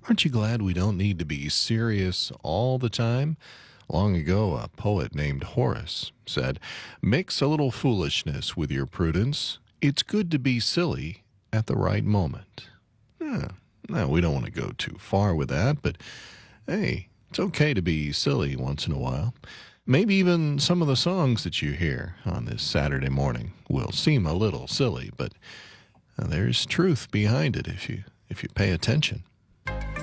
Aren't you glad we don't need to be serious all the time? Long ago, a poet named Horace said, "Mix a little foolishness with your prudence. It's good to be silly at the right moment." Yeah, now, we don't want to go too far with that, but hey, it's okay to be silly once in a while. Maybe even some of the songs that you hear on this Saturday morning will seem a little silly, but there's truth behind it if you pay attention.